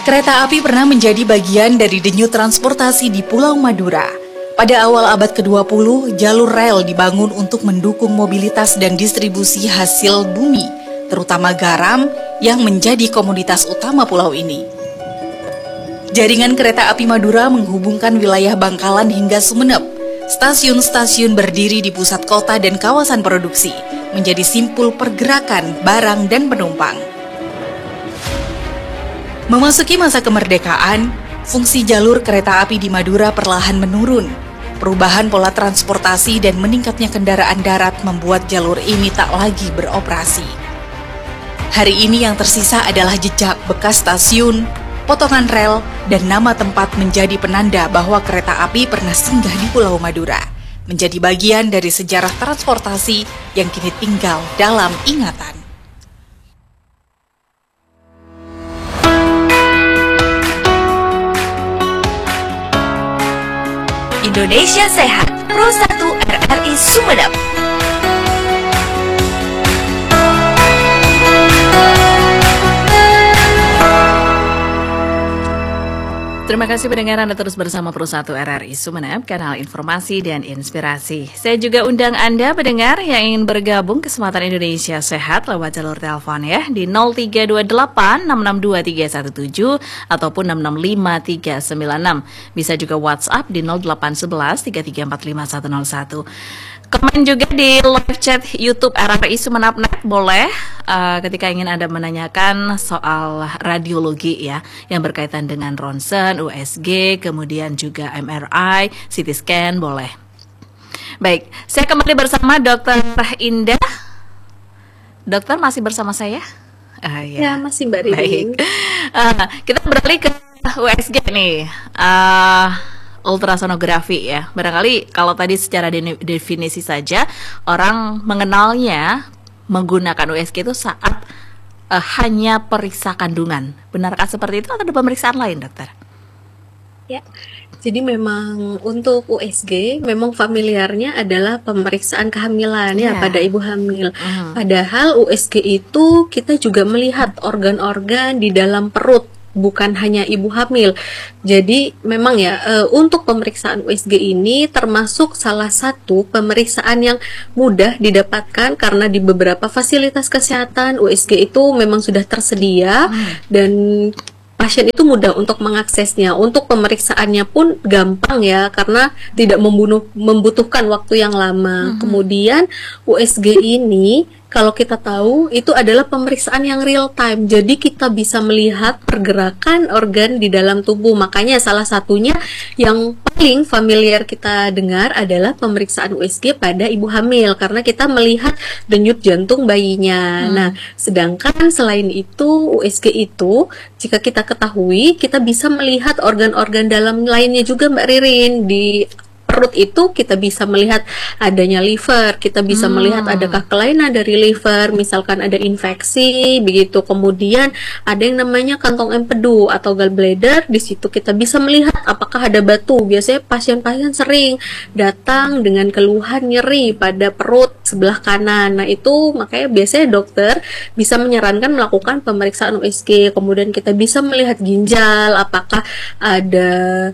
Kereta api pernah menjadi bagian dari denyut transportasi di Pulau Madura. Pada awal abad ke-20, jalur rel dibangun untuk mendukung mobilitas dan distribusi hasil bumi, terutama garam yang menjadi komoditas utama pulau ini. Jaringan kereta api Madura menghubungkan wilayah Bangkalan hingga Sumeneb. Stasiun-stasiun berdiri di pusat kota dan kawasan produksi, menjadi simpul pergerakan barang dan penumpang. Memasuki masa kemerdekaan, fungsi jalur kereta api di Madura perlahan menurun. Perubahan pola transportasi dan meningkatnya kendaraan darat membuat jalur ini tak lagi beroperasi. Hari ini yang tersisa adalah jejak bekas stasiun, potongan rel, dan nama tempat menjadi penanda bahwa kereta api pernah singgah di Pulau Madura, menjadi bagian dari sejarah transportasi yang kini tinggal dalam ingatan. Indonesia Sehat, Pro 1 RRI Sumeneb. Terima kasih pendengar, Anda terus bersama Pro 1 RRI Sumeneb, kanal informasi dan inspirasi. Saya juga undang Anda pendengar yang ingin bergabung kesempatan Indonesia Sehat lewat jalur telepon ya di 0328 662 317 ataupun 665 396. Bisa juga WhatsApp di 0811 3345 101. Komen juga di live chat YouTube RRI Sumeneb.net boleh ketika ingin Anda menanyakan soal radiologi ya yang berkaitan dengan ronsen, USG, kemudian juga MRI, CT scan boleh. Baik, saya kembali bersama Dr. Indah. Dokter masih bersama saya? Ya, masih Mbak Ridin. Baik. Kita beralih ke USG nih. Ultrasonografi ya. Barangkali kalau tadi secara definisi saja orang mengenalnya menggunakan USG itu saat hanya periksa kandungan. Benarkah seperti itu atau ada pemeriksaan lain, dokter? Ya. Jadi memang untuk USG memang familiarnya adalah pemeriksaan kehamilan ya pada ibu hamil. Padahal USG itu kita juga melihat organ-organ di dalam perut, bukan hanya ibu hamil. Jadi memang ya untuk pemeriksaan USG ini termasuk salah satu pemeriksaan yang mudah didapatkan karena di beberapa fasilitas kesehatan USG itu memang sudah tersedia dan pasien itu mudah untuk mengaksesnya. Untuk pemeriksaannya pun gampang ya karena tidak membutuhkan waktu yang lama. Kemudian USG ini kalau kita tahu itu adalah pemeriksaan yang real time, jadi kita bisa melihat pergerakan organ di dalam tubuh. Makanya salah satunya yang paling familiar kita dengar adalah pemeriksaan USG pada ibu hamil karena kita melihat denyut jantung bayinya. Nah, sedangkan selain itu USG itu jika kita ketahui kita bisa melihat organ-organ dalam lainnya juga Mbak Ririn. Di perut itu kita bisa melihat adanya liver, kita bisa melihat adakah kelainan dari liver, misalkan ada infeksi, begitu. Kemudian ada yang namanya kantong empedu atau gallbladder, di situ kita bisa melihat apakah ada batu. Biasanya pasien-pasien sering datang dengan keluhan nyeri pada perut sebelah kanan. Nah itu makanya biasanya dokter bisa menyarankan melakukan pemeriksaan USG. Kemudian kita bisa melihat ginjal, apakah ada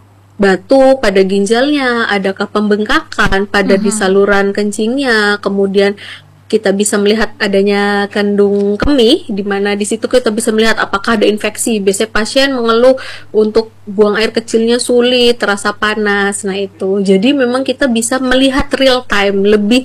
batu pada ginjalnya, adakah pembengkakan pada di saluran kencingnya, kemudian kita bisa melihat adanya kandung kemih, di mana di situ kita bisa melihat apakah ada infeksi. Biasanya pasien mengeluh untuk buang air kecilnya sulit, terasa panas. Nah itu, jadi memang kita bisa melihat real time, lebih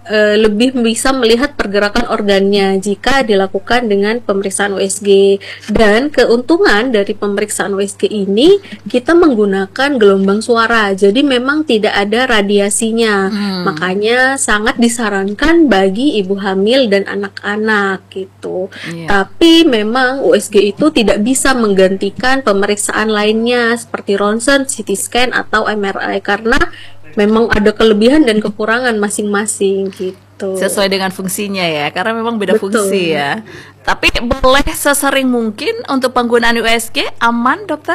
bisa melihat pergerakan organnya jika dilakukan dengan pemeriksaan USG. Dan keuntungan dari pemeriksaan USG ini kita menggunakan gelombang suara, jadi memang tidak ada radiasinya. Makanya sangat disarankan bagi ibu hamil dan anak-anak gitu. Tapi memang USG itu tidak bisa menggantikan pemeriksaan lainnya seperti ronsen, CT scan atau MRI karena memang ada kelebihan dan kekurangan masing-masing gitu. Sesuai dengan fungsinya ya, karena memang beda fungsi ya. Tapi boleh sesering mungkin untuk penggunaan USG aman, dokter?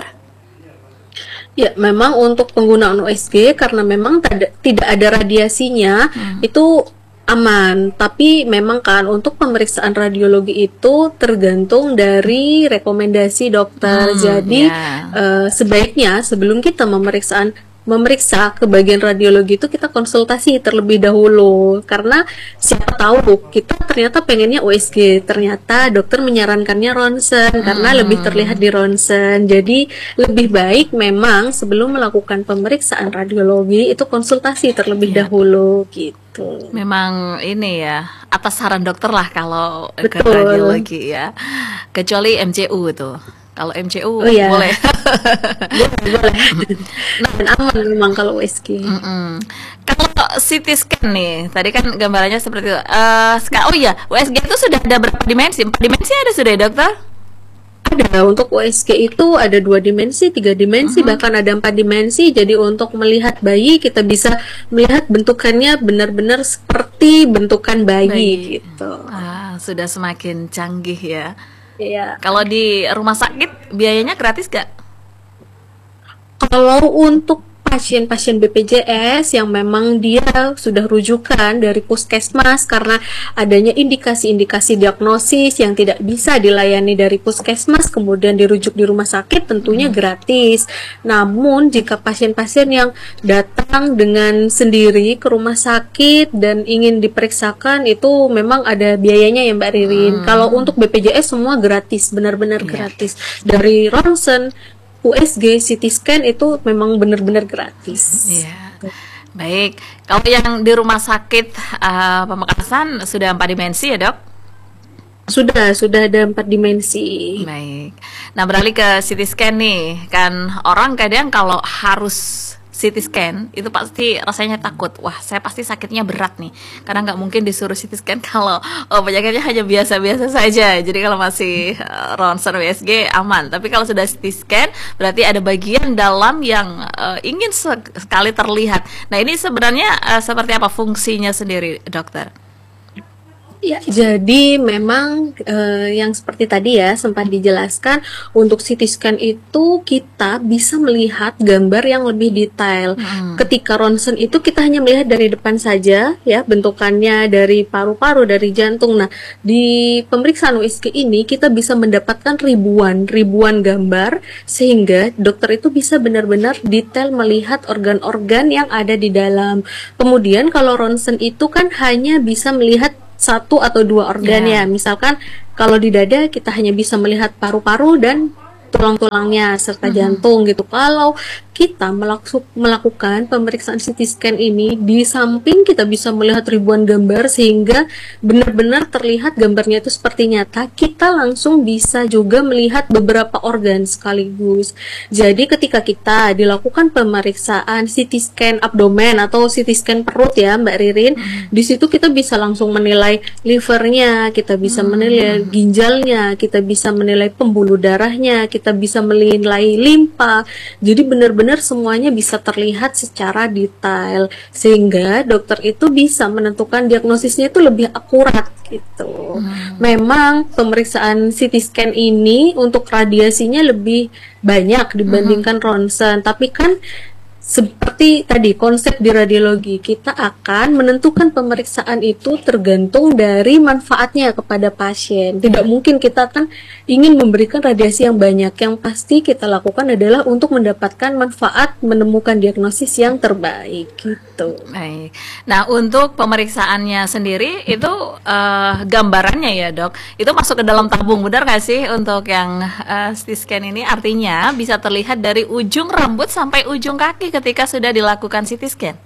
Ya, memang untuk penggunaan USG karena memang tidak ada radiasinya, itu aman, tapi memang kan untuk pemeriksaan radiologi itu tergantung dari rekomendasi dokter. Jadi sebaiknya sebelum kita memeriksa ke bagian radiologi itu kita konsultasi terlebih dahulu, karena siapa tahu kita ternyata pengennya USG, ternyata dokter menyarankannya ronsen karena lebih terlihat di ronsen. Jadi lebih baik memang sebelum melakukan pemeriksaan radiologi itu konsultasi terlebih dahulu gitu. Memang ini ya atas saran dokter lah kalau ke Betul. radiologi ya, kecuali MCU tuh. Kalau MCU iya. boleh. Boleh. Dan aman memang kalau USG. Kalau CT scan nih, tadi kan gambarannya seperti itu. Oh iya, USG itu sudah ada berapa dimensi? 4 dimensi ada sudah ya, dokter? Ada, untuk USG itu ada 2 dimensi, 3 dimensi, bahkan ada 4 dimensi. Jadi untuk melihat bayi kita bisa melihat bentukannya benar-benar seperti bentukan bayi. Gitu. Sudah semakin canggih ya. Iya. Kalau di rumah sakit biayanya gratis gak? Kalau untuk pasien-pasien BPJS yang memang dia sudah rujukan dari puskesmas karena adanya indikasi-indikasi diagnosis yang tidak bisa dilayani dari puskesmas kemudian dirujuk di rumah sakit, tentunya gratis. Namun jika pasien-pasien yang datang dengan sendiri ke rumah sakit dan ingin diperiksakan, itu memang ada biayanya ya Mbak Ririn. Kalau untuk BPJS semua gratis, benar-benar gratis. Dari ronsen, USG, CT scan itu memang benar-benar gratis. Iya. Baik, kalau yang di rumah sakit Pamekasan sudah 4 dimensi ya, Dok? Sudah ada 4 dimensi. Baik. Nah, beralih ke CT scan nih. Kan orang kadang kalau harus CT scan itu pasti rasanya takut. Wah, saya pasti sakitnya berat nih. Karena nggak mungkin disuruh CT scan kalau penyakitnya hanya biasa-biasa saja. Jadi kalau masih ronsen USG aman. Tapi kalau sudah CT scan berarti ada bagian dalam yang ingin sekali terlihat. Nah, ini sebenarnya seperti apa fungsinya sendiri, dokter? Ya, jadi memang yang seperti tadi ya sempat dijelaskan, untuk CT scan itu kita bisa melihat gambar yang lebih detail. Ketika ronsen itu kita hanya melihat dari depan saja ya, bentukannya dari paru-paru, dari jantung. Nah, di pemeriksaan USG ini kita bisa mendapatkan ribuan gambar sehingga dokter itu bisa benar-benar detail melihat organ-organ yang ada di dalam. Kemudian kalau ronsen itu kan hanya bisa melihat 1 atau 2 organ ya. Misalkan kalau di dada kita hanya bisa melihat paru-paru dan tulang-tulangnya serta jantung gitu. Kalau kita melakukan pemeriksaan CT scan ini, di samping kita bisa melihat ribuan gambar sehingga benar-benar terlihat gambarnya itu seperti nyata, kita langsung bisa juga melihat beberapa organ sekaligus. Jadi ketika kita dilakukan pemeriksaan CT scan abdomen atau CT scan perut ya Mbak Ririn, di situ kita bisa langsung menilai livernya, kita bisa menilai ginjalnya, kita bisa menilai pembuluh darahnya, kita bisa menilai limpa. Jadi benar-benar semuanya bisa terlihat secara detail sehingga dokter itu bisa menentukan diagnosisnya itu lebih akurat gitu. Memang pemeriksaan CT scan ini untuk radiasinya lebih banyak dibandingkan ronsen, tapi kan seperti tadi konsep di radiologi, kita akan menentukan pemeriksaan itu tergantung dari manfaatnya kepada pasien. Tidak mungkin kita kan ingin memberikan radiasi yang banyak. Yang pasti kita lakukan adalah untuk mendapatkan manfaat, menemukan diagnosis yang terbaik gitu. Baik. Nah, untuk pemeriksaannya sendiri itu gambarannya ya dok, itu masuk ke dalam tabung, benar nggak sih untuk yang CT scan ini? Artinya bisa terlihat dari ujung rambut sampai ujung kaki ketika sudah dilakukan CT scan.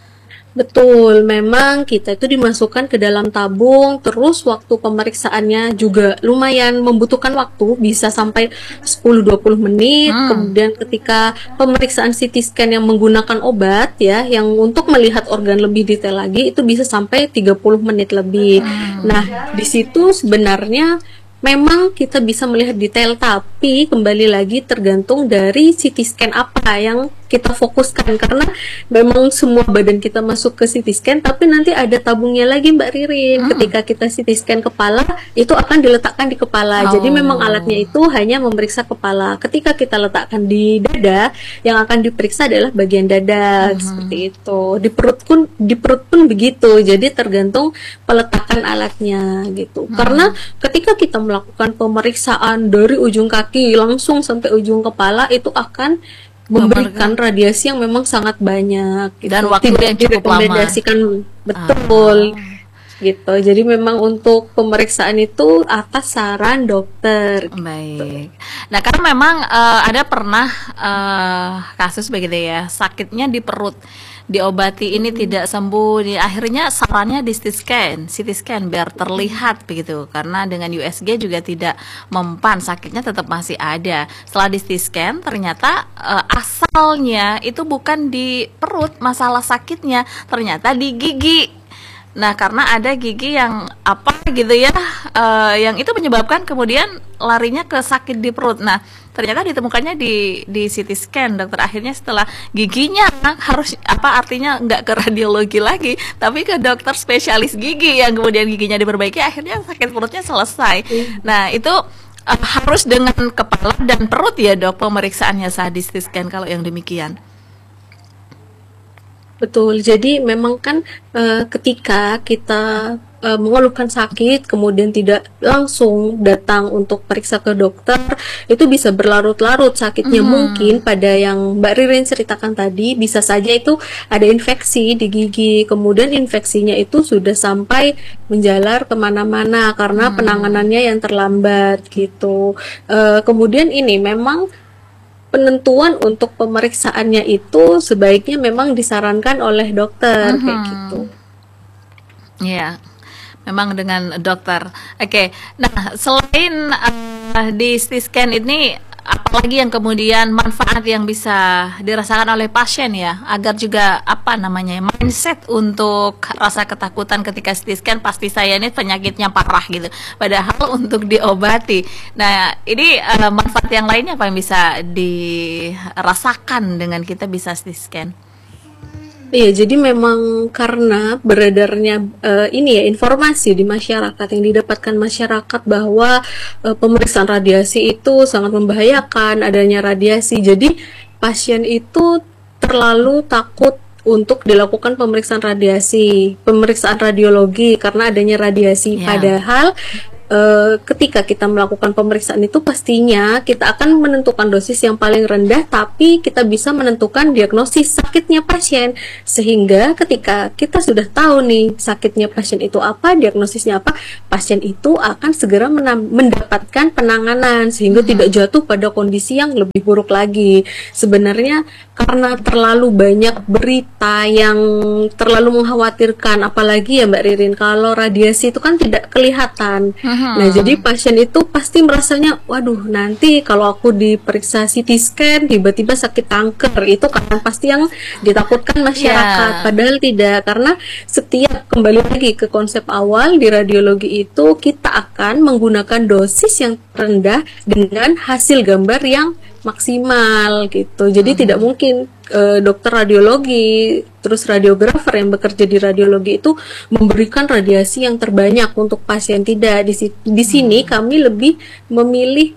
Betul, memang kita itu dimasukkan ke dalam tabung, terus waktu pemeriksaannya juga lumayan membutuhkan waktu, bisa sampai 10-20 menit. Kemudian ketika pemeriksaan CT scan yang menggunakan obat ya, yang untuk melihat organ lebih detail lagi, itu bisa sampai 30 menit lebih. Nah, di situ sebenarnya memang kita bisa melihat detail, tapi kembali lagi tergantung dari CT scan apa yang kita fokuskan, karena memang semua badan kita masuk ke CT scan, tapi nanti ada tabungnya lagi Mbak Ririn. Ketika kita CT scan kepala, itu akan diletakkan di kepala. Jadi memang alatnya itu hanya memeriksa kepala. Ketika kita letakkan di dada, yang akan diperiksa adalah bagian dada, seperti itu. Di perut pun begitu. Jadi tergantung peletakan alatnya gitu. Karena ketika kita melakukan pemeriksaan dari ujung kaki langsung sampai ujung kepala, itu akan memberikan radiasi yang memang sangat banyak gitu. Dan waktu yang cukup lama. Betul. Gitu. Jadi memang untuk pemeriksaan itu atas saran dokter. Baik. Nah, karena memang ada pernah kasus begitu ya, sakitnya di perut, diobati ini tidak sembuh, akhirnya sarannya di CT scan biar terlihat begitu, karena dengan USG juga tidak mempan, sakitnya tetap masih ada. Setelah di CT scan ternyata asalnya itu bukan di perut masalah sakitnya, ternyata di gigi. Nah, karena ada gigi yang apa gitu ya, yang itu menyebabkan kemudian larinya ke sakit di perut. Nah, ternyata ditemukannya di CT scan, dokter. Akhirnya setelah giginya harus apa, artinya nggak ke radiologi lagi, tapi ke dokter spesialis gigi yang kemudian giginya diperbaiki, akhirnya sakit perutnya selesai. Nah, itu harus dengan kepala dan perut ya dok pemeriksaannya saat di CT scan kalau yang demikian. Betul, jadi memang kan ketika kita mengeluhkan sakit kemudian tidak langsung datang untuk periksa ke dokter, itu bisa berlarut-larut sakitnya. Mungkin pada yang Mbak Ririn ceritakan tadi, bisa saja itu ada infeksi di gigi, kemudian infeksinya itu sudah sampai menjalar kemana-mana karena penanganannya yang terlambat gitu. Kemudian ini memang penentuan untuk pemeriksaannya itu sebaiknya memang disarankan oleh dokter, kayak gitu. Iya, memang dengan dokter. Oke, nah selain di CT scan ini, apalagi yang kemudian manfaat yang bisa dirasakan oleh pasien ya, agar juga apa namanya mindset untuk rasa ketakutan ketika CT scan, pasti saya ini penyakitnya parah gitu, padahal untuk diobati. Nah, ini manfaat yang lainnya apa yang bisa dirasakan dengan kita bisa CT scan? Iya, jadi memang karena beredarnya ini ya informasi di masyarakat, yang didapatkan masyarakat bahwa pemeriksaan radiasi itu sangat membahayakan, adanya radiasi. Jadi pasien itu terlalu takut untuk dilakukan pemeriksaan radiologi karena adanya radiasi. Padahal ketika kita melakukan pemeriksaan itu pastinya kita akan menentukan dosis yang paling rendah, tapi kita bisa menentukan diagnosis sakitnya pasien, sehingga ketika kita sudah tahu nih sakitnya pasien itu apa, diagnosisnya apa, pasien itu akan segera mendapatkan penanganan sehingga tidak jatuh pada kondisi yang lebih buruk lagi. Sebenarnya karena terlalu banyak berita yang terlalu mengkhawatirkan, apalagi ya Mbak Ririn, kalau radiasi itu kan tidak kelihatan. Nah, jadi pasien itu pasti merasanya, waduh, nanti kalau aku diperiksa CT scan tiba-tiba sakit kanker, itu kan pasti yang ditakutkan masyarakat. Padahal tidak, karena setiap, kembali lagi ke konsep awal di radiologi itu, kita akan menggunakan dosis yang rendah dengan hasil gambar yang maksimal gitu. Jadi tidak mungkin dokter radiologi terus radiografer yang bekerja di radiologi itu memberikan radiasi yang terbanyak untuk pasien. Tidak, di sini kami lebih memilih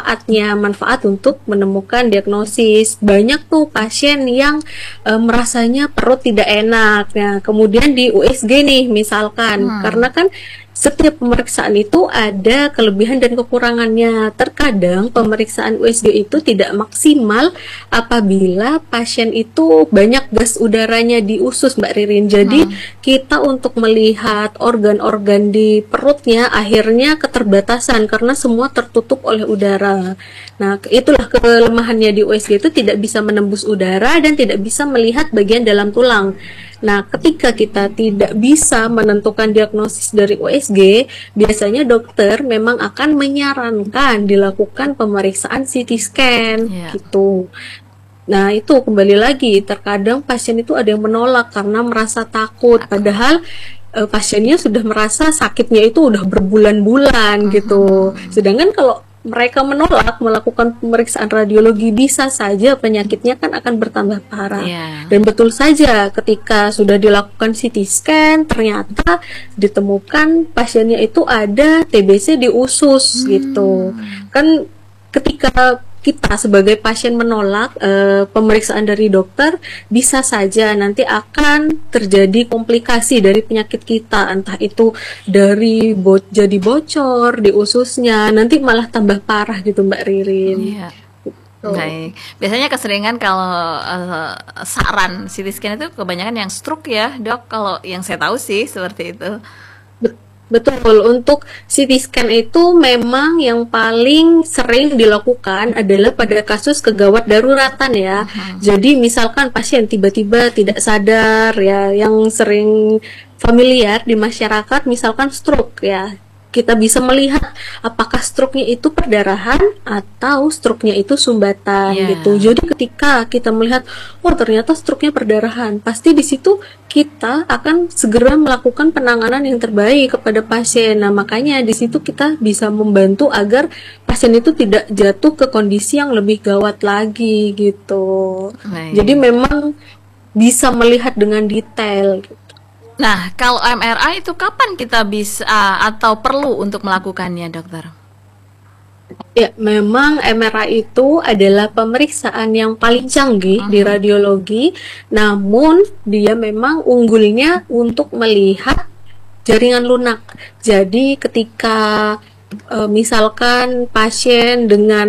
manfaat untuk menemukan diagnosis. Banyak tuh pasien yang merasanya perut tidak enak. Nah, kemudian di USG nih misalkan, karena kan setiap pemeriksaan itu ada kelebihan dan kekurangannya. Terkadang pemeriksaan USG itu tidak maksimal apabila pasien itu banyak gas udaranya di usus, Mbak Ririn. Jadi kita untuk melihat organ-organ di perutnya akhirnya keterbatasan karena semua tertutup oleh udara. Nah, itulah kelemahannya di USG, itu tidak bisa menembus udara dan tidak bisa melihat bagian dalam tulang. Nah, ketika kita tidak bisa menentukan diagnosis dari USG, biasanya dokter memang akan menyarankan dilakukan pemeriksaan CT scan, gitu. Nah, itu kembali lagi, terkadang pasien itu ada yang menolak karena merasa takut, padahal pasiennya sudah merasa sakitnya itu udah berbulan-bulan gitu. Sedangkan kalau mereka menolak melakukan pemeriksaan radiologi, bisa saja penyakitnya kan akan bertambah parah. Dan betul saja ketika sudah dilakukan CT scan ternyata ditemukan pasiennya itu ada TBC di usus gitu. Kan ketika kita sebagai pasien menolak pemeriksaan dari dokter, bisa saja nanti akan terjadi komplikasi dari penyakit kita, entah itu dari jadi bocor di ususnya, nanti malah tambah parah gitu Mbak Ririn. Baik, biasanya keseringan kalau saran CT scan itu kebanyakan yang stroke ya dok, kalau yang saya tahu sih seperti itu. Betul, untuk CT scan itu memang yang paling sering dilakukan adalah pada kasus kegawat daruratan ya. Jadi misalkan pasien tiba-tiba tidak sadar ya, yang sering familiar di masyarakat misalkan stroke ya. Kita bisa melihat apakah stroke-nya itu perdarahan atau stroke-nya itu sumbatan gitu. Jadi ketika kita melihat, oh ternyata stroke-nya perdarahan, pasti di situ kita akan segera melakukan penanganan yang terbaik kepada pasien. Nah, makanya di situ kita bisa membantu agar pasien itu tidak jatuh ke kondisi yang lebih gawat lagi gitu. Jadi memang bisa melihat dengan detail gitu. Nah, kalau MRI itu kapan kita bisa atau perlu untuk melakukannya, dokter? Ya, memang MRI itu adalah pemeriksaan yang paling canggih di radiologi, namun dia memang unggulnya untuk melihat jaringan lunak. Jadi ketika misalkan pasien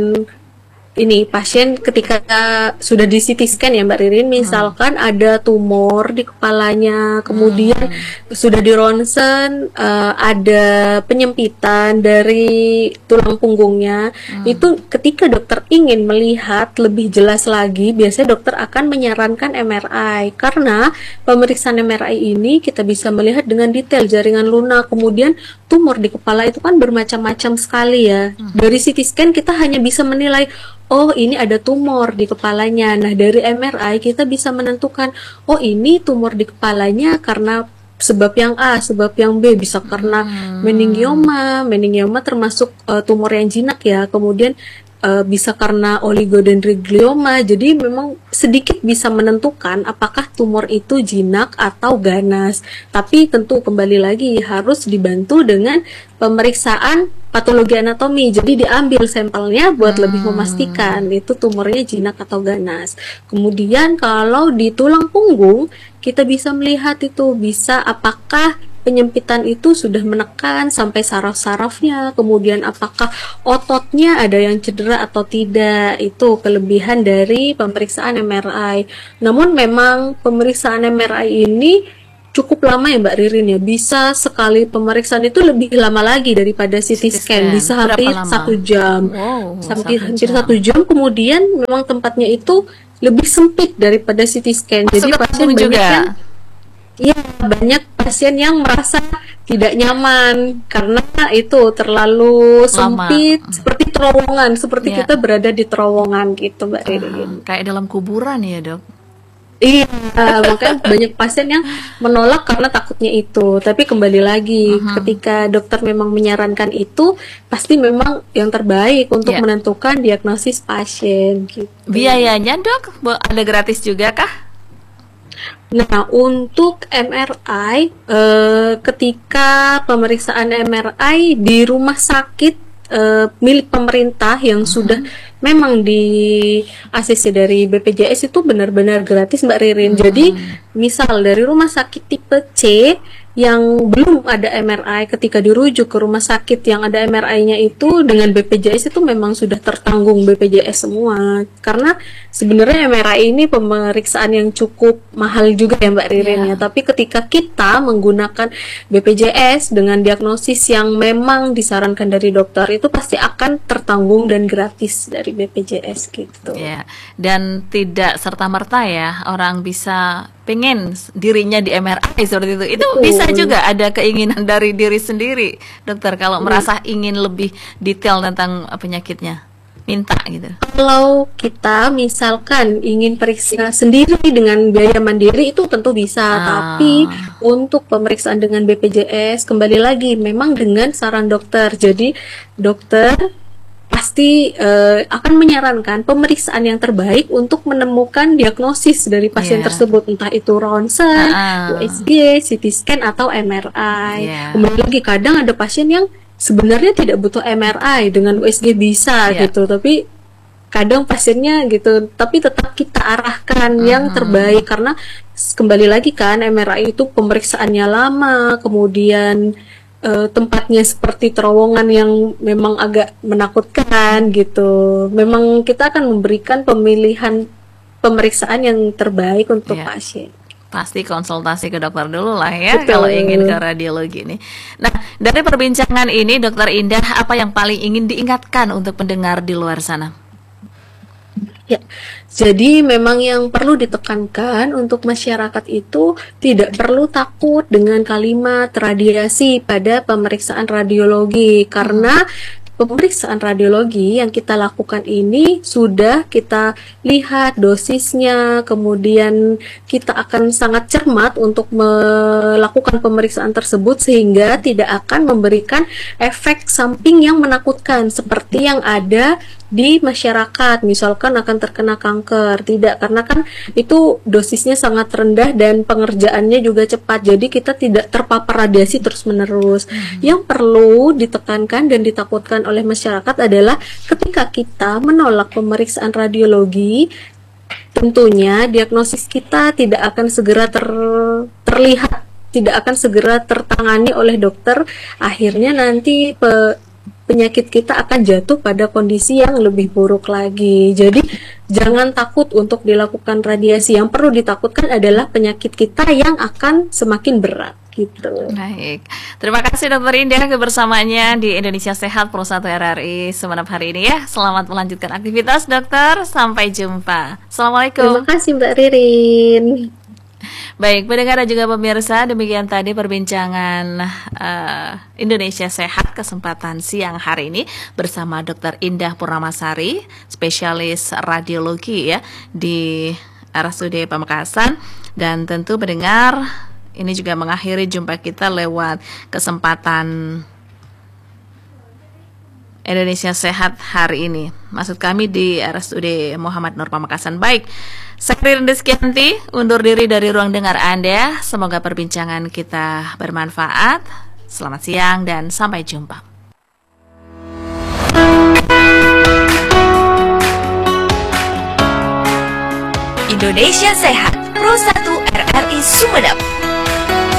ketika sudah di CT scan ya Mbak Ririn, misalkan ada tumor di kepalanya, kemudian sudah di ronsen, ada penyempitan dari tulang punggungnya, itu ketika dokter ingin melihat lebih jelas lagi, biasanya dokter akan menyarankan MRI, karena pemeriksaan MRI ini kita bisa melihat dengan detail jaringan lunak, kemudian tumor di kepala itu kan bermacam-macam sekali ya. Dari CT scan kita hanya bisa menilai, oh ini ada tumor di kepalanya. Nah dari MRI kita bisa menentukan, oh ini tumor di kepalanya karena sebab yang A, sebab yang B, bisa karena meningioma termasuk tumor yang jinak ya, kemudian bisa karena oligodendroglioma. Jadi memang sedikit bisa menentukan apakah tumor itu jinak atau ganas, tapi tentu kembali lagi harus dibantu dengan pemeriksaan patologi anatomi. Jadi diambil sampelnya buat lebih memastikan itu tumornya jinak atau ganas. Kemudian kalau di tulang punggung kita bisa melihat itu bisa apakah penyempitan itu sudah menekan sampai saraf-sarafnya, kemudian apakah ototnya ada yang cedera atau tidak. Itu kelebihan dari pemeriksaan MRI. Namun memang pemeriksaan MRI ini cukup lama ya Mbak Ririn ya, bisa sekali pemeriksaan itu lebih lama lagi daripada CT scan, bisa hampir 1 jam, hampir 1 jam. Kemudian memang tempatnya itu lebih sempit daripada CT scan. Jadi pasien banyak yang banyak pasien yang merasa tidak nyaman karena itu terlalu sempit, seperti terowongan, seperti kita berada di terowongan gitu Mbak Ririn. Kayak dalam kuburan ya dok? Iya, makanya banyak pasien yang menolak karena takutnya itu. Tapi kembali lagi, ketika dokter memang menyarankan itu, pasti memang yang terbaik untuk menentukan diagnosis pasien gitu. Biayanya dok, ada gratis juga kah? Nah, untuk MRI, ketika pemeriksaan MRI di rumah sakit milik pemerintah yang sudah memang di ACC dari BPJS itu benar-benar gratis Mbak Ririn. Jadi misal dari rumah sakit tipe C yang belum ada MRI, ketika dirujuk ke rumah sakit yang ada MRI-nya itu dengan BPJS itu memang sudah tertanggung BPJS semua. Karena sebenarnya MRI ini pemeriksaan yang cukup mahal juga ya Mbak Ririn ya. Tapi ketika kita menggunakan BPJS dengan diagnosis yang memang disarankan dari dokter, itu pasti akan tertanggung dan gratis dari BPJS gitu. Ya, dan tidak serta-merta ya orang bisa pengen dirinya di MRI seperti itu. Itu bisa juga ada keinginan dari diri sendiri, dokter, kalau merasa ingin lebih detail tentang penyakitnya, minta gitu. Kalau kita misalkan ingin periksa sendiri dengan biaya mandiri itu tentu bisa, tapi untuk pemeriksaan dengan BPJS kembali lagi memang dengan saran dokter. Jadi dokter pasti akan menyarankan pemeriksaan yang terbaik untuk menemukan diagnosis dari pasien tersebut, entah itu ronsen, USG, CT scan atau MRI. Kemudian lagi kadang ada pasien yang sebenarnya tidak butuh MRI, dengan USG bisa gitu, tapi kadang pasiennya gitu, tapi tetap kita arahkan yang terbaik, karena kembali lagi kan MRI itu pemeriksaannya lama, kemudian tempatnya seperti terowongan yang memang agak menakutkan gitu. Memang kita akan memberikan pemilihan pemeriksaan yang terbaik untuk pasien. Pasti konsultasi ke dokter dulu lah ya. Betul. Kalau ingin ke radiologi nih. Nah, dari perbincangan ini Dokter Indah, apa yang paling ingin diingatkan untuk pendengar di luar sana? Ya, jadi memang yang perlu ditekankan untuk masyarakat itu tidak perlu takut dengan kalimat radiasi pada pemeriksaan radiologi, karena pemeriksaan radiologi yang kita lakukan ini sudah kita lihat dosisnya, kemudian kita akan sangat cermat untuk melakukan pemeriksaan tersebut sehingga tidak akan memberikan efek samping yang menakutkan seperti yang ada di masyarakat, misalkan akan terkena kanker. Tidak, karena kan itu dosisnya sangat rendah dan pengerjaannya juga cepat, jadi kita tidak terpapar radiasi terus-menerus. Yang perlu ditekankan dan ditakutkan oleh masyarakat adalah ketika kita menolak pemeriksaan radiologi, tentunya diagnosis kita tidak akan segera terlihat, tidak akan segera tertangani oleh dokter. Akhirnya nanti penyakit kita akan jatuh pada kondisi yang lebih buruk lagi. Jadi jangan takut untuk dilakukan radiasi. Yang perlu ditakutkan adalah penyakit kita yang akan semakin berat gitu. Baik, terima kasih Dokter Indah kebersamaannya di Indonesia Sehat Pro 1 RRI Sumeneb hari ini ya. Selamat melanjutkan aktivitas dokter. Sampai jumpa. Assalamualaikum. Terima kasih Mbak Ririn. Baik, pendengar dan juga pemirsa, demikian tadi perbincangan Indonesia Sehat kesempatan siang hari ini bersama Dr. Indah Purnamasari, spesialis radiologi ya di RSUD Pamekasan. Dan tentu pendengar, ini juga mengakhiri jumpa kita lewat kesempatan Indonesia Sehat hari ini. Maksud kami di RSUD Muhammad Nur Pamekasan. Baik, saya Ririn Rizkyanti undur diri dari ruang dengar Anda. Semoga perbincangan kita bermanfaat. Selamat siang dan sampai jumpa. Indonesia Sehat Pro 1 RRI Sumeneb.